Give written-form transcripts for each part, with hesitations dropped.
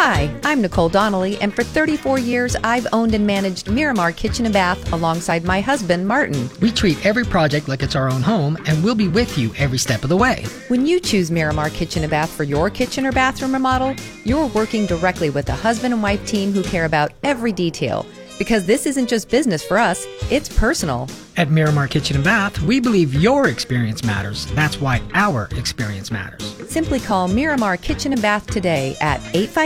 Hi, I'm Nicole Donnelly, and for 34 years, I've owned and managed Miramar Kitchen and Bath alongside my husband, Martin. We treat every project like it's our own home, and we'll be with you every step of the way. When you choose Miramar Kitchen and Bath for your kitchen or bathroom remodel, you're working directly with a husband and wife team who care about every detail. Because this isn't just business for us, it's personal. At Miramar Kitchen and Bath, we believe your experience matters. That's why our experience matters. Simply call Miramar Kitchen and Bath today at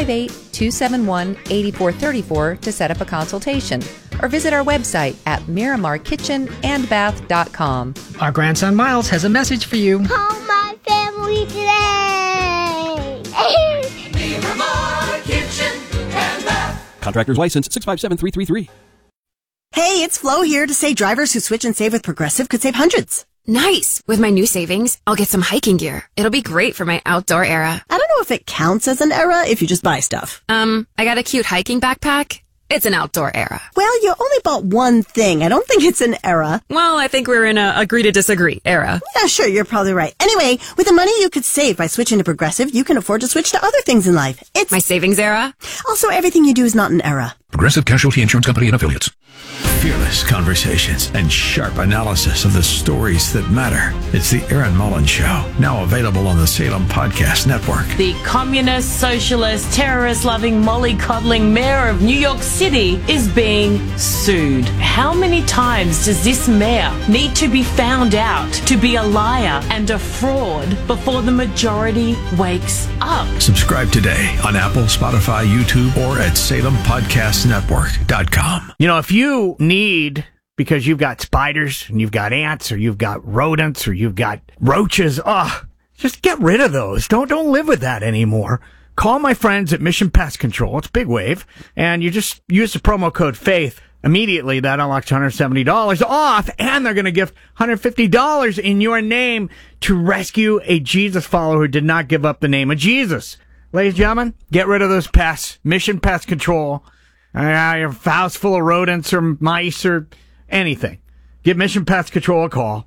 858-271-8434 to set up a consultation, or visit our website at miramarkitchenandbath.com. Our grandson Miles has a message for you. Call my family today. Miramar Kitchen and Bath. Contractor's license 657333. Hey, it's Flo here to say drivers who switch and save with Progressive could save hundreds. Nice! With my new savings, I'll get some hiking gear. It'll be great for my outdoor era. I don't know if it counts as an era if you just buy stuff. I got a cute hiking backpack. It's an outdoor era. Well, you only bought one thing. I don't think it's an era. Well, I think we're in a agree to disagree era. Yeah, sure, you're probably right. Anyway, with the money you could save by switching to Progressive, you can afford to switch to other things in life. It's my savings era. Also, everything you do is not an era. Progressive Casualty Insurance Company and Affiliates. Fearless conversations and sharp analysis of the stories that matter. It's the Aaron Mullins Show, now available on the Salem Podcast Network. The communist, socialist, terrorist-loving, mollycoddling mayor of New York City is being sued. How many times does this mayor need to be found out to be a liar and a fraud before the majority wakes up? Subscribe today on Apple, Spotify, YouTube, or at SalemPodcastNetwork.com. You know, if you need, because you've got spiders and you've got ants or you've got rodents or you've got roaches, just get rid of those. Don't live with that anymore. Call my friends at Mission Pest Control. It's Big Wave. And you just use the promo code FAITH. Immediately, that unlocks $170 off, and they're going to give $150 in your name to rescue a Jesus follower who did not give up the name of Jesus. Ladies and gentlemen, get rid of those pests. Mission Pest Control. Your house full of rodents or mice or anything. Give Mission Pest Control a call.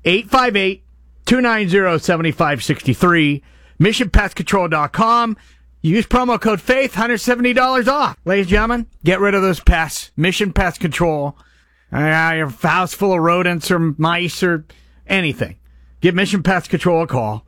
858-290-7563. MissionPestControl.com. Use promo code FAITH, $170 off. Ladies and gentlemen, get rid of those pests. Mission Pest Control. Your house full of rodents or mice or anything. Give Mission Pest Control a call.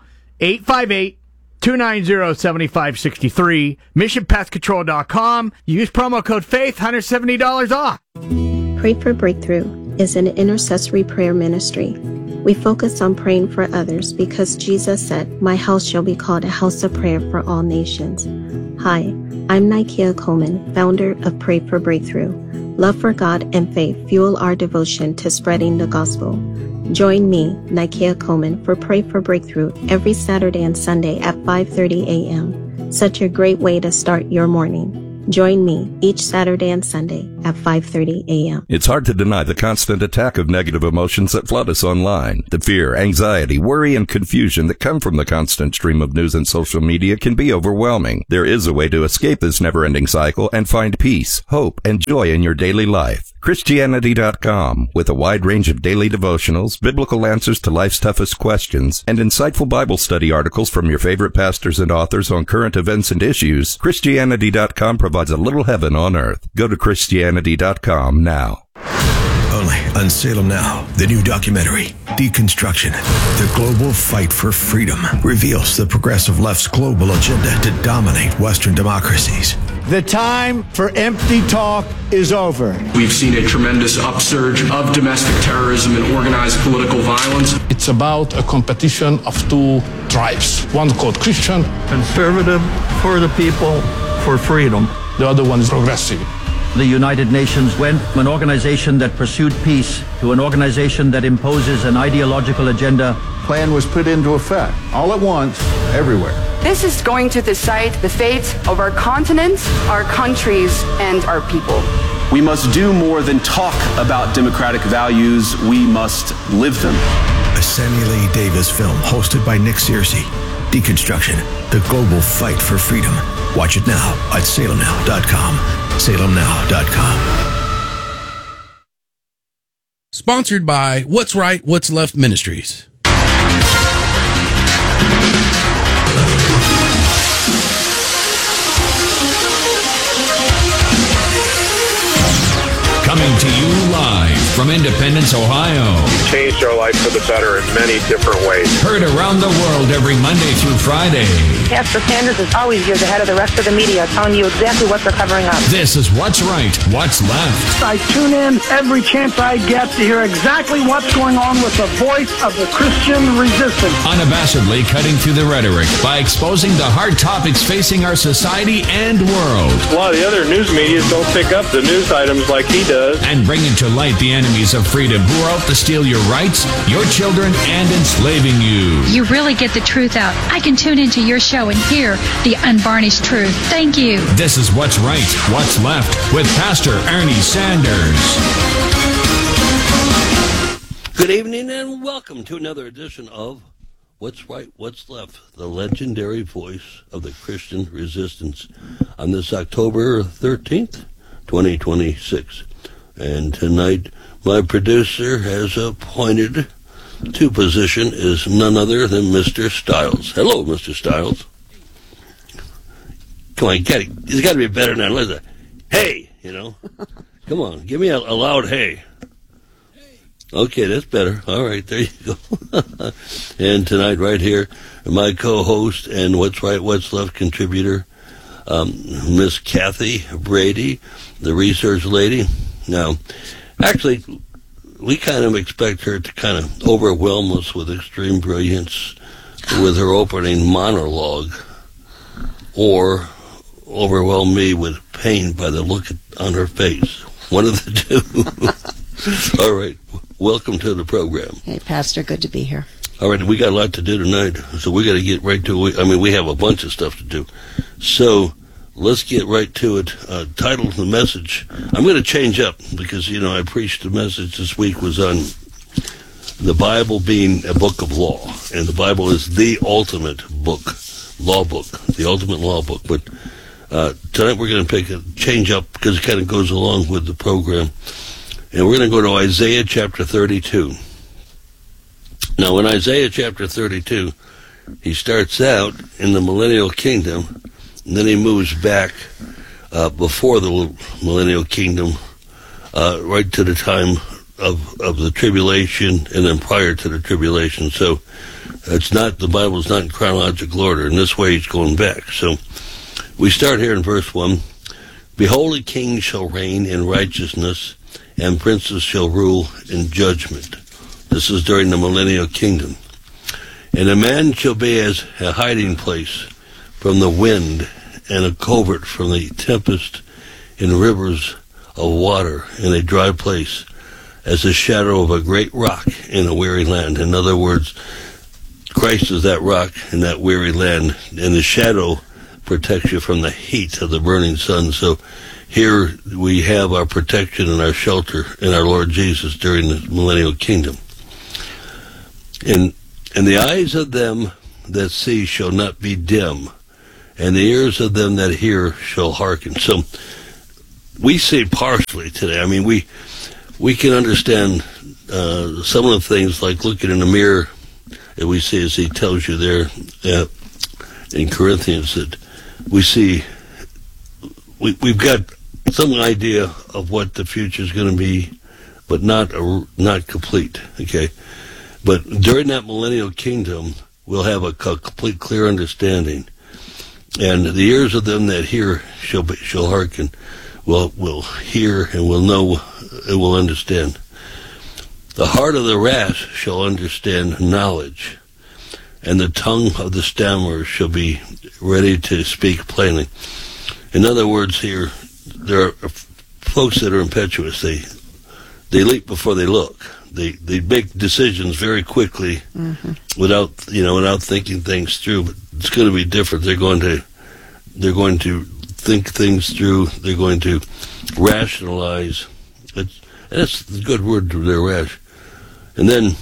858-290-7563. MissionPestControl.com. Use promo code FAITH, $170 off. Pray for Breakthrough is an intercessory prayer ministry. We focus on praying for others because Jesus said, "My house shall be called a house of prayer for all nations." Hi, I'm Nikia Coleman, founder of Pray for Breakthrough. Love for God and faith fuel our devotion to spreading the gospel. Join me, Nikia Coleman, for Pray for Breakthrough every Saturday and Sunday at 5:30 a.m. Such a great way to start your morning. Join me each Saturday and Sunday at 5:30 a.m. It's hard to deny the constant attack of negative emotions that flood us online. The fear, anxiety, worry, and confusion that come from the constant stream of news and social media can be overwhelming. There is a way to escape this never-ending cycle and find peace, hope, and joy in your daily life. Christianity.com, with a wide range of daily devotionals, biblical answers to life's toughest questions, and insightful Bible study articles from your favorite pastors and authors on current events and issues, Christianity.com provides a little heaven on earth. Go to Christianity.com now. Only on Salem Now, the new documentary, Deconstruction, the global fight for freedom, reveals the progressive left's global agenda to dominate Western democracies. The time for empty talk is over. We've seen a tremendous upsurge of domestic terrorism and organized political violence. It's about a competition of two tribes. One called Christian. Conservative, for the people, for freedom. The other one is progressive. The United Nations went from an organization that pursued peace to an organization that imposes an ideological agenda. Plan was put into effect, all at once, everywhere. This is going to decide the fate of our continent, our countries, and our people. We must do more than talk about democratic values. We must live them. A Samuel A. Davis film hosted by Nick Searcy. Deconstruction, the global fight for freedom. Watch it now at salemnow.com. salemnow.com. Sponsored by What's Right, What's Left Ministries. Coming to you live from Independence, Ohio. You've changed our life for the better in many different ways. Heard around the world every Monday through Friday. Pastor Sanders is always years ahead of the rest of the media, telling you exactly what they're covering up. This is What's Right, What's Left. I tune in every chance I get to hear exactly what's going on with the voice of the Christian resistance. Unabashedly cutting through the rhetoric by exposing the hard topics facing our society and world. A lot of the other news media don't pick up the news items like he does. And bringing to light the enemies of freedom who are out to steal your rights, your children, and enslaving you. You really get the truth out. I can tune into your show and hear the unvarnished truth. Thank you. This is What's Right, What's Left with Pastor Ernie Sanders. Good evening and welcome to another edition of What's Right, What's Left, the legendary voice of the Christian resistance on this October 13th, 2026. And tonight, my producer has appointed to position is none other than Mr. Stiles. Hello, Mr. Stiles. Come on, he's got to be better than that. Listen, hey, come on, give me a loud hey. Okay, that's better. All right, there you go. And tonight, right here, my co-host and What's Right, What's Left contributor, Miss Kathy Brady, the research lady. Now, actually, we kind of expect her to kind of overwhelm us with extreme brilliance with her opening monologue, or overwhelm me with pain by the look on her face. One of the two. All right. Welcome to the program. Hey, Pastor, good to be here. All right, we got a lot to do tonight, so we got to get right to it. I mean, we have a bunch of stuff to do. So let's get right to it. Title of the message. I'm going to change up because, I preached the message this week was on the Bible being a book of law, and the Bible is the ultimate book, law book, the ultimate law book. But tonight we're going to change up because it kind of goes along with the program. And we're going to go to Isaiah chapter 32. Now, in Isaiah chapter 32, he starts out in the millennial kingdom, and then he moves back before the millennial kingdom, right to the time of the tribulation, and then prior to the tribulation. So the Bible's not in chronological order. In this way, he's going back. So we start here in verse 1. Behold, a king shall reign in righteousness, and princes shall rule in judgment. This is during the millennial kingdom. And a man shall be as a hiding place from the wind, and a covert from the tempest, in rivers of water, in a dry place, as the shadow of a great rock in a weary land. In other words, Christ is that rock in that weary land, and the shadow protects you from the heat of the burning sun. So here we have our protection and our shelter in our Lord Jesus during the millennial kingdom. And the eyes of them that see shall not be dim, and the ears of them that hear shall hearken. So we see partially today. I mean, we can understand some of the things like looking in the mirror that we see, as he tells you there in Corinthians, that we see we've got some idea of what the future is going to be, but not complete. Okay, but during that millennial kingdom, we'll have a complete, clear understanding, and the ears of them that hear shall hearken. Will hear and will know and will understand. The heart of the rash shall understand knowledge, and the tongue of the stammerer shall be ready to speak plainly. In other words, here, there are folks that are impetuous. They leap before they look. They make decisions very quickly without thinking things through. But it's going to be different. They're going to think things through. They're going to rationalize. That's a good word, they're rash. And then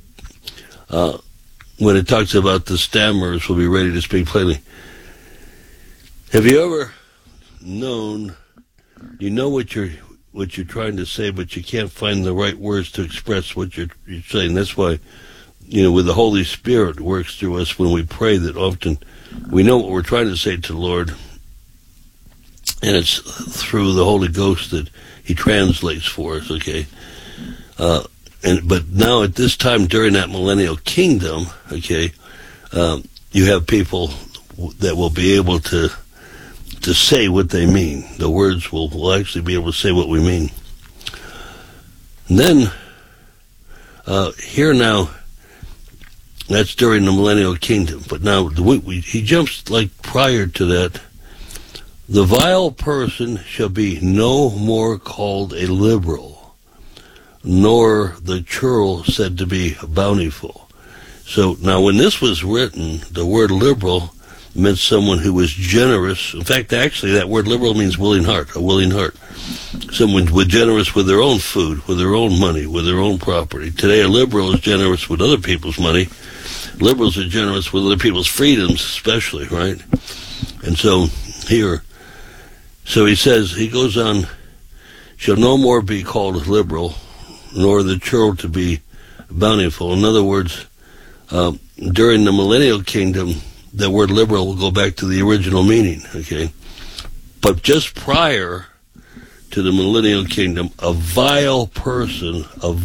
when it talks about the stammerers will be ready to speak plainly. Have you ever known, what you're trying to say, but you can't find the right words to express what you're saying? That's why, with the Holy Spirit works through us when we pray, that often we know what we're trying to say to the Lord, and it's through the Holy Ghost that he translates for us, okay? But now at this time during that millennial kingdom, okay, you have people that will be able to say what they mean. The words will actually be able to say what we mean. And then, here now, that's during the millennial kingdom. But now, he jumps like prior to that. The vile person shall be no more called a liberal, nor the churl said to be bountiful. So now when this was written, the word liberal meant someone who was generous. In fact, actually, that word liberal means willing heart, a willing heart. Someone who was generous with their own food, with their own money, with their own property. Today, a liberal is generous with other people's money. Liberals are generous with other people's freedoms, especially, right? And so here, so he says, he goes on, shall no more be called liberal, nor the churl to be bountiful. In other words, during the millennial kingdom, the word liberal will go back to the original meaning, okay? But just prior to the millennial kingdom, a vile person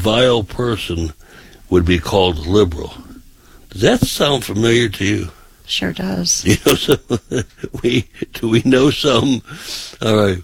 would be called liberal. Does that sound familiar to you? Sure does. You know, so do we know some? All right.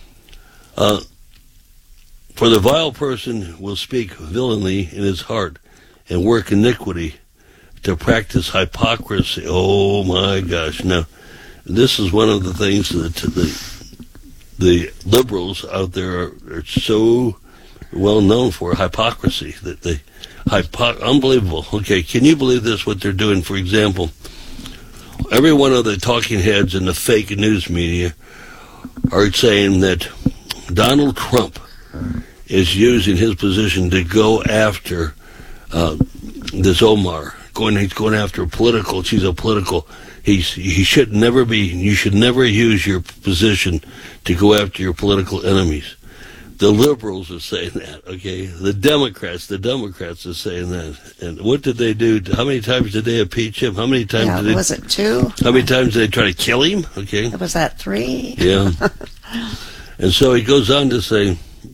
For the vile person will speak villainy in his heart and work iniquity to practice hypocrisy. Oh my gosh. Now, this is one of the things that the liberals out there are so well known for, hypocrisy. That they unbelievable. Okay, can you believe this, what they're doing? For example, every one of the talking heads in the fake news media are saying that Donald Trump is using his position to go after this Omar. He's going after she's a political. You should never use your position to go after your political enemies. The liberals are saying that, okay? The Democrats are saying that. And what did they do? How many times did they impeach him? How many times was it 2? How many times did they try to kill him? Okay. Was that 3? Yeah. And so he goes on to say,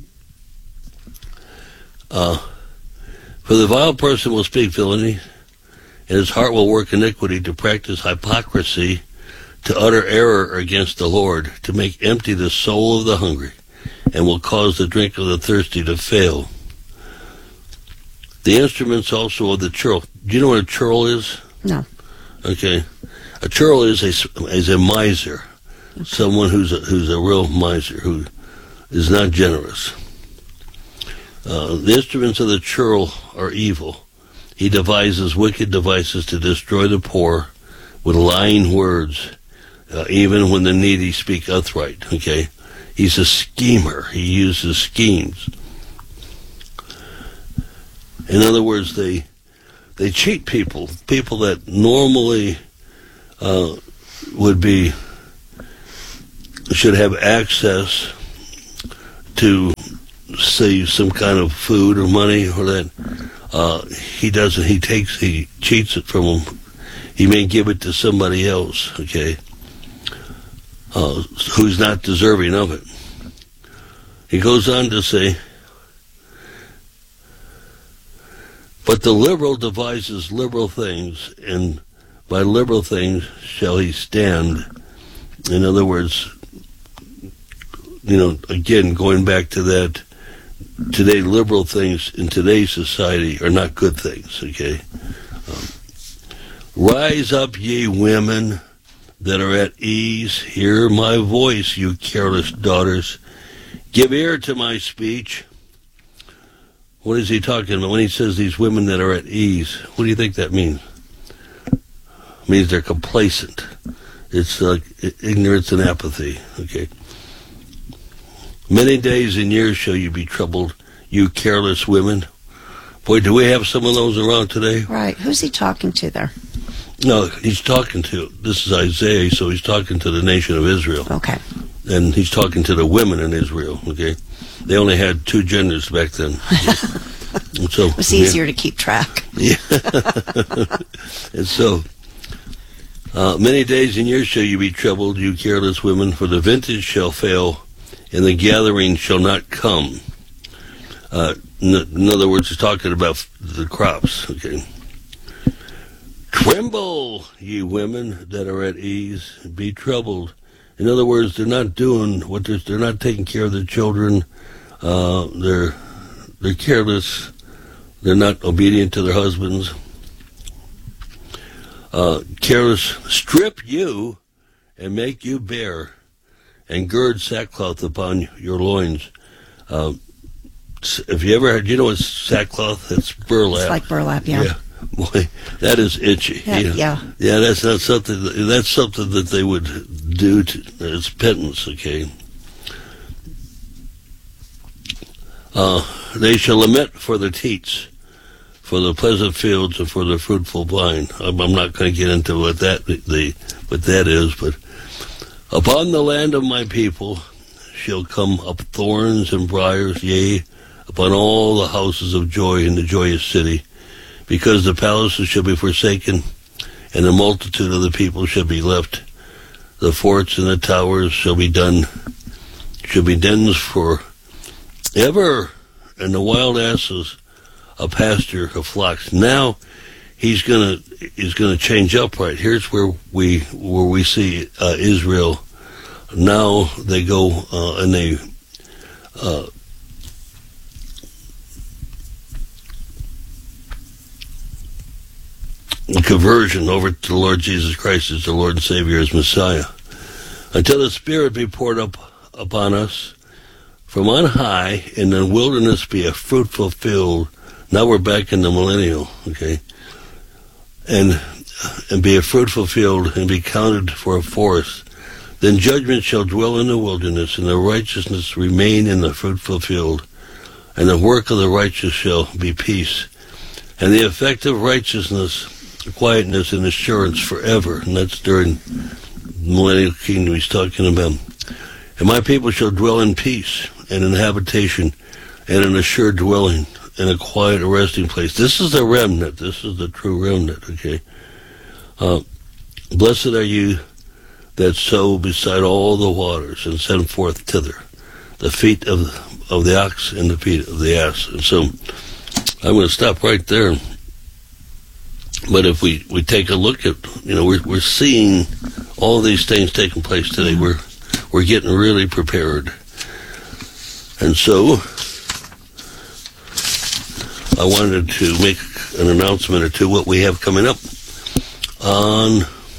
for the vile person will speak villainy, and his heart will work iniquity to practice hypocrisy, to utter error against the Lord, to make empty the soul of the hungry, and will cause the drink of the thirsty to fail. The instruments also of the churl. Do you know what a churl is? No. Okay. A churl is a miser, someone who's a real miser, who is not generous. The instruments of the churl are evil. He devises wicked devices to destroy the poor with lying words, even when the needy speak upright. Okay. He's a schemer. He uses schemes. In other words, they cheat people that normally should have access to, say, some kind of food or money or that. He doesn't. He cheats it from them. He may give it to somebody else. Okay. Who's not deserving of it. He goes on to say, but the liberal devises liberal things, and by liberal things shall he stand. In other words, again, going back to that, today liberal things in today's society are not good things, okay? Rise up, ye women that are at ease, hear my voice, you careless daughters. Give ear to my speech. What is he talking about when he says these women that are at ease? What do you think that means? It means they're complacent. It's like ignorance and apathy, okay? Many days and years shall you be troubled, you careless women. Boy, do we have some of those around today? Right. Who's he talking to there? No, this is Isaiah, so he's talking to the nation of Israel. Okay. And he's talking to the women in Israel, okay? They only had 2 genders back then. And so, it was easier to keep track. Yeah. And so, Many days in years shall you be troubled, you careless women, for the vintage shall fail, and the gathering shall not come. In other words, it's talking about the crops, okay? Tremble, ye women that are at ease, be troubled. In other words, they're not doing what they're not taking care of their children. They're careless. They're not obedient to their husbands. Careless, strip you and make you bare, and gird sackcloth upon your loins. If you ever had, you know what sackcloth? It's burlap. It's like burlap, yeah. Boy, that is itchy. Yeah. That's not something. That's something that they would do. It's penance, okay. They shall lament for the teats, for the pleasant fields, and for the fruitful vine. I'm not going to get into what that is, but upon the land of my people shall come up thorns and briars, yea, upon all the houses of joy in the joyous city, because the palaces shall be forsaken, and the multitude of the people shall be left. The forts and the towers shall be dens for ever, and the wild asses a pasture of flocks. Now he's gonna change up right. Here's where we see Israel. Now they go and they conversion over to the Lord Jesus Christ as the Lord and Savior, as Messiah, until the Spirit be poured up upon us from on high, and the wilderness be a fruitful field. Now we're back in the millennial, okay, and be a fruitful field, and be counted for a forest. Then judgment shall dwell in the wilderness, and the righteousness remain in the fruitful field, and the work of the righteous shall be peace, and the effect of righteousness, quietness and assurance forever. And that's during the millennial kingdom he's talking about. And my people shall dwell in peace, and in habitation, and an assured dwelling, and a quiet resting place. This is the remnant. This is the true remnant, okay? Blessed are you that sow beside all the waters, and send forth thither the feet of the ox and the feet of the ass. And so I'm going to stop right there. But if we take a look at, we're seeing all these things taking place today. We're getting really prepared. And so I wanted to make an announcement or two what we have coming up on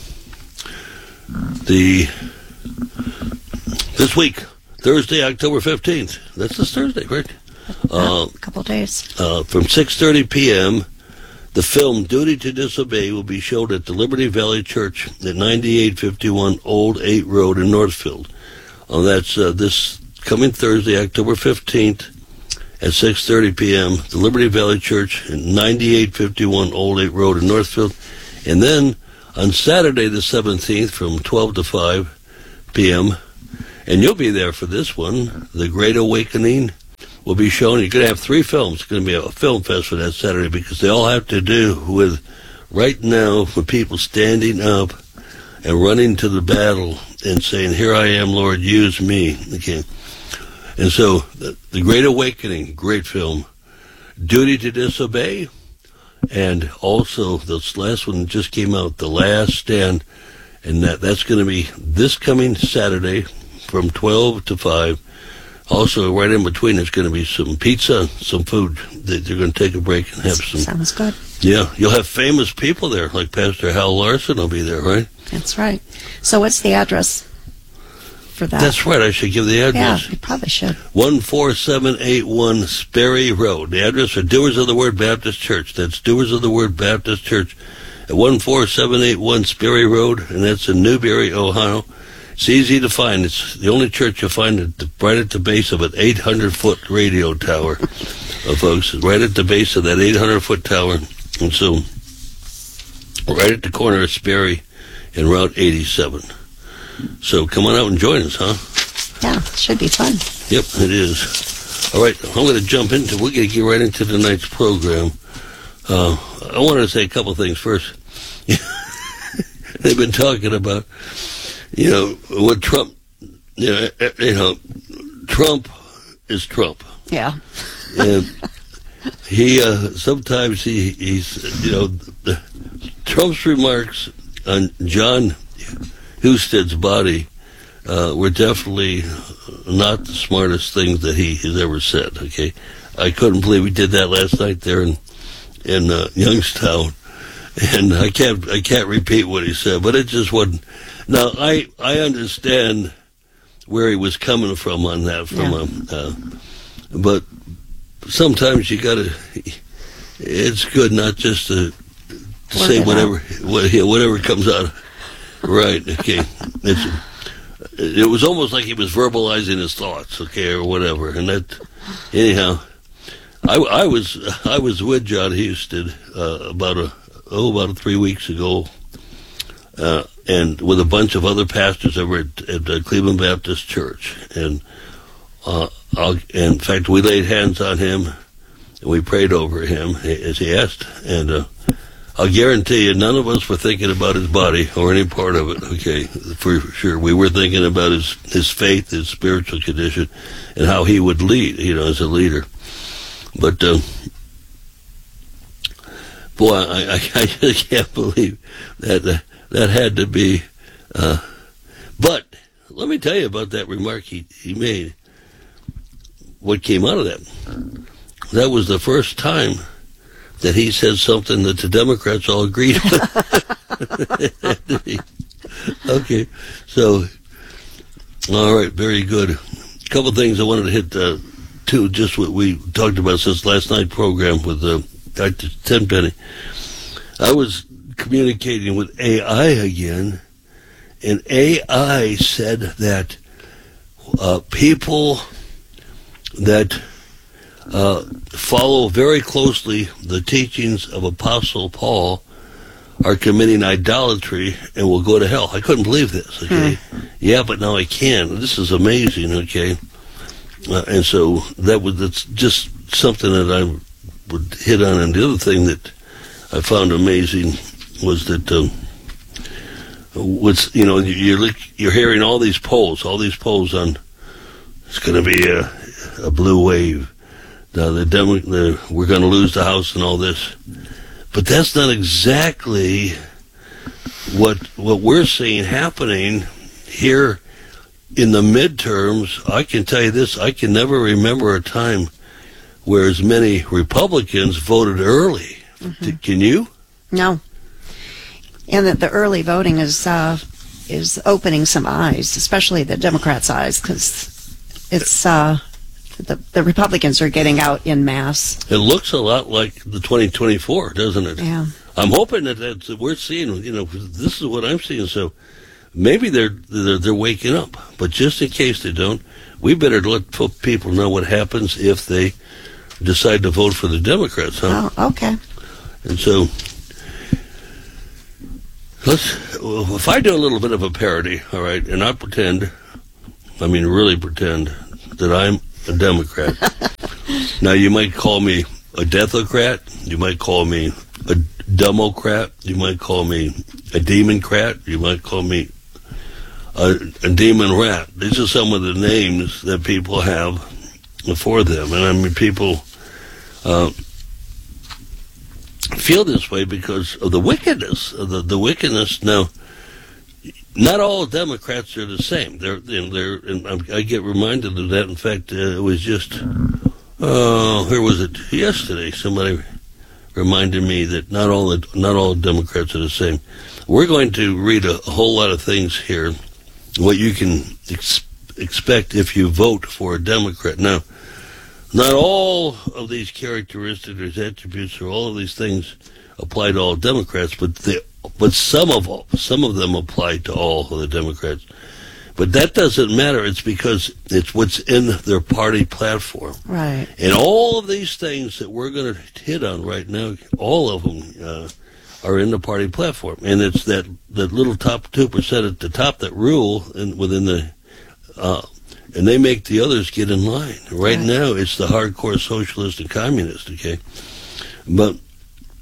this week, Thursday, October 15th. That's this Thursday, right? A couple days. From 6:30 p.m., the film Duty to Disobey will be showed at the Liberty Valley Church at 9851 Old 8 Road in Northfield. That's this coming Thursday, October 15th at 6:30 p.m., the Liberty Valley Church at 9851 Old 8 Road in Northfield. And then on Saturday the 17th from 12 to 5 p.m., and you'll be there for this one, The Great Awakening will be shown. You're going to have 3 films. It's going to be a film fest for that Saturday, because they all have to do with right now for people standing up and running to the battle and saying, "Here I am, Lord, use me." Okay. And so the Great Awakening, great film. Duty to Disobey, and also this last one just came out, The Last Stand, and that's going to be this coming Saturday from 12 to 5. Also, right in between, there's going to be some pizza, some food. They're going to take a break and have some. Sounds good. Yeah, you'll have famous people there, like Pastor Hal Larson will be there, right? That's right. So what's the address for that? That's right, I should give the address. Yeah, you probably should. 14781 Sperry Road. The address for Doers of the Word Baptist Church. That's Doers of the Word Baptist Church at 14781 Sperry Road, and that's in Newberry, Ohio. It's easy to find. It's the only church you'll find right at the base of an 800-foot radio tower, folks. Right at the base of that 800-foot tower. And so, right at the corner of Sperry and Route 87. So come on out and join us, huh? Yeah, it should be fun. Yep, it is. All right, I'm going to jump into, we're going to get right into tonight's program. I wanted to say a couple things first. they've been talking about, what Trump, Trump is Trump. Yeah. And he, sometimes he's, Trump's remarks on John Husted's body were definitely not the smartest things that he has ever said, okay? I couldn't believe he did that last night there in Youngstown. And I can't repeat what he said, but it just wasn't. Now, I understand where he was coming from on that, but sometimes you gotta, it's good not just to say whatever comes out. Right, okay. It was almost like he was verbalizing his thoughts, okay, or whatever. And that, anyhow, I was with John Husted about 3 weeks ago, and with a bunch of other pastors over at Cleveland Baptist Church, and in fact, we laid hands on him and we prayed over him as he asked, and I'll guarantee you, none of us were thinking about his body or any part of it, okay, for sure. We were thinking about his faith, his spiritual condition, and how he would lead, as a leader. But, boy, I just can't believe that had to be, but let me tell you about that remark he made. What came out of that was the first time that he said something that the Democrats all agreed with. Okay, so, all right, very good. A couple of things I wanted to hit, too, just what we talked about since last night's program with Dr. Tenpenny. I was communicating with AI again, and AI said that people that follow very closely the teachings of Apostle Paul are committing idolatry and will go to hell. I couldn't believe this, okay? Yeah, but now I can. This is amazing, okay? And so that's just something that I would hit on. And the other thing that I found amazing was that you're hearing all these polls on it's going to be a blue wave. We're going to lose the House and all this. But that's not exactly what we're seeing happening here in the midterms. I can tell you this, I can never remember a time where as many Republicans voted early. Mm-hmm. Can you? No. And that the early voting is opening some eyes, especially the Democrats' eyes, because it's the Republicans are getting out en masse. It looks a lot like the 2024, doesn't it? Yeah. I'm hoping that we're seeing, this is what I'm seeing. So maybe they're waking up. But just in case they don't, we better let people know what happens if they decide to vote for the Democrats, huh? Oh, okay. And so, if I do a little bit of a parody, all right, and I really pretend that I'm a Democrat. Now, you might call me a deathocrat, you might call me a Democrat, you might call me a demon-crat, you might call me a demon rat. These are some of the names that people have for them. And people feel this way because of the wickedness. The wickedness. Now, not all Democrats are the same. And I get reminded of that. In fact, it was just, where was it? Yesterday, somebody reminded me that not all Democrats are the same. We're going to read a whole lot of things here, what you can expect if you vote for a Democrat. Now, not all of these characteristics or attributes or all of these things apply to all Democrats, but some of them apply to all of the Democrats. But that doesn't matter. It's because it's what's in their party platform. Right. And all of these things that we're going to hit on right now, all of them are in the party platform. And it's that little top 2% at the top that rule within the and they make the others get in line. Right now, it's the hardcore socialist and communist, okay? But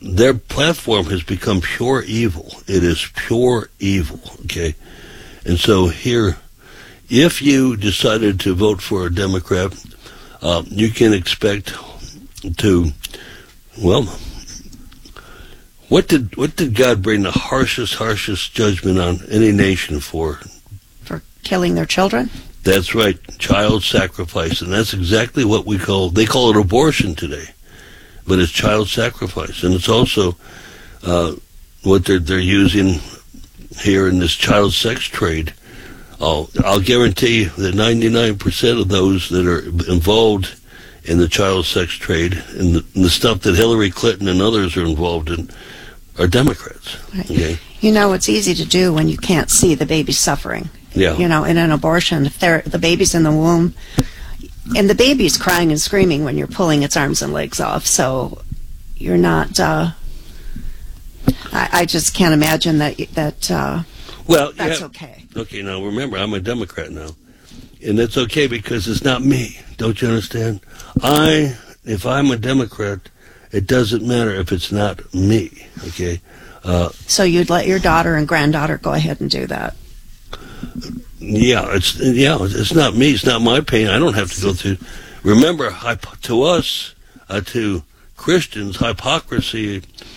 their platform has become pure evil. It is pure evil, okay? And so here, if you decided to vote for a Democrat, you can expect to, well, what did God bring the harshest judgment on any nation for? For killing their children? That's right, child sacrifice, and that's exactly what they call it abortion today, but it's child sacrifice, and it's also what they're using here in this child sex trade. I'll guarantee you that 99% of those that are involved in the child sex trade and the stuff that Hillary Clinton and others are involved in are Democrats. Right. Okay? You know, it's easy to do when you can't see the baby suffering. Yeah. You know, in an abortion, if the baby's in the womb, and the baby's crying and screaming when you're pulling its arms and legs off, so you're not. I just can't imagine that. Well, that's okay. Okay, now remember, I'm a Democrat now, and that's okay because it's not me. Don't you understand? If I'm a Democrat, it doesn't matter if it's not me. Okay. So you'd let your daughter and granddaughter go ahead and do that? It's not me. It's not my pain. I don't have to go through. Remember, to us, to Christians, hypocrisy,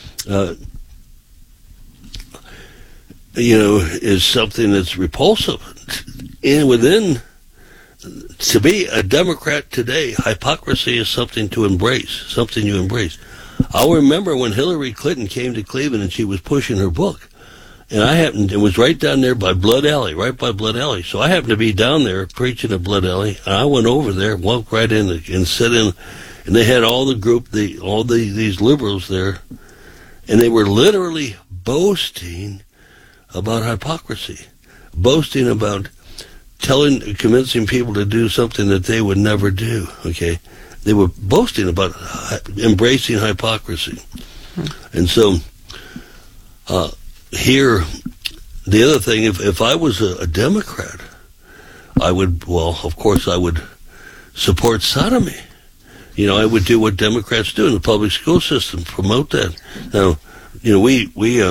is something that's repulsive. And to be a Democrat today, hypocrisy is something to embrace, something you embrace. I'll remember when Hillary Clinton came to Cleveland and she was pushing her book. And it was right down there by Blood Alley, right by Blood Alley. So I happened to be down there preaching at Blood Alley, and I went over there, walked right in and sat in, and they had all the group, these liberals there, and they were literally boasting about hypocrisy, boasting about convincing people to do something that they would never do, okay? They were boasting about embracing hypocrisy. And so, here, the other thing, if I was a Democrat, I would support sodomy. I would do what Democrats do in the public school system, promote that. Now, we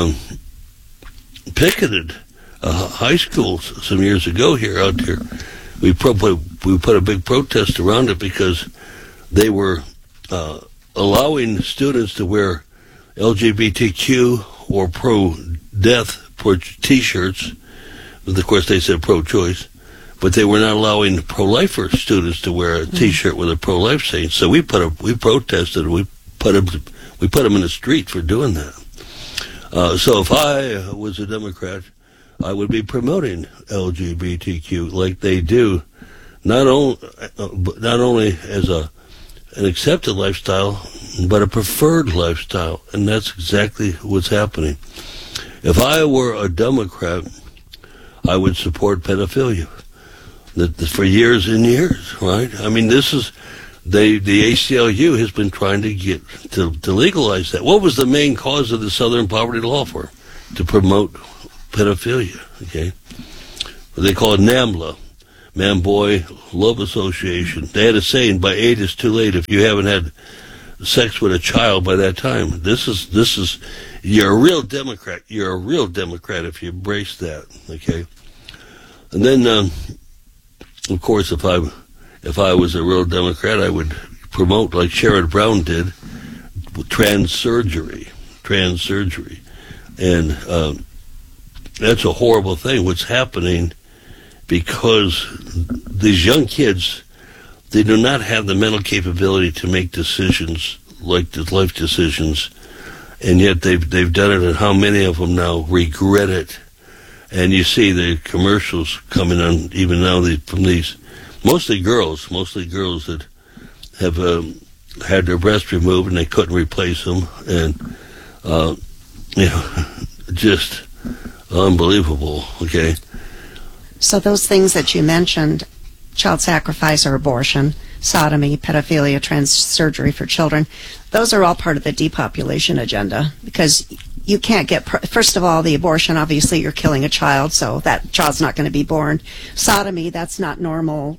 picketed high schools some years ago out here. We put a big protest around it because they were allowing students to wear LGBTQ or pro-death T-shirts. Of course, they said pro-choice, but they were not allowing pro-lifer students to wear a T-shirt with a pro-life saying. So we protested. We put them in the street for doing that. So if I was a Democrat, I would be promoting LGBTQ like they do, not only as an accepted lifestyle, but a preferred lifestyle, and that's exactly what's happening. If I were a Democrat, I would support pedophilia for years and years, right? I mean, this is the ACLU has been trying to get to legalize that. What was the main cause of the Southern Poverty Law Firm? To promote pedophilia, okay? They call it NAMLA, Man-Boy Love Association. They had a saying, by 8 it's too late if you haven't had sex with a child by that time. This is you're a real Democrat. You're a real Democrat if you embrace that, okay? And then, of course, if I was a real Democrat, I would promote, like Sherrod Brown did, trans surgery. And that's a horrible thing, what's happening, because these young kids, they do not have the mental capability to make decisions like the life decisions, and yet they've done it, and how many of them now regret it. And you see the commercials coming on even now from these mostly girls that have had their breasts removed and they couldn't replace them, and just unbelievable. Okay. So those things that you mentioned, child sacrifice or abortion, sodomy, pedophilia, trans surgery for children, those are all part of the depopulation agenda, because you can't get, first of all, the abortion, obviously you're killing a child, so that child's not going to be born. Sodomy, that's not normal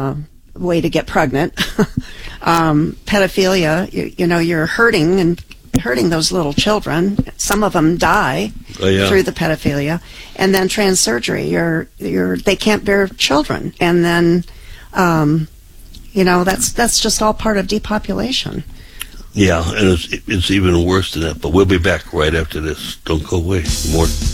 way to get pregnant. Pedophilia, you're hurting and hurting those little children. Some of them die through the pedophilia, and then trans surgery. They can't bear children, and then that's just all part of depopulation. Yeah, and it's even worse than that. But we'll be back right after this. Don't go away. More.